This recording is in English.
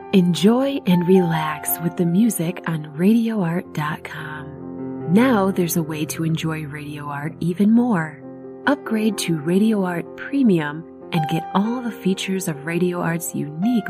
Enjoy and relax with the music on RadioArt.com. Now there's a way to enjoy Radio Art even more. Upgrade to Radio Art Premium and get all the features of Radio Art's unique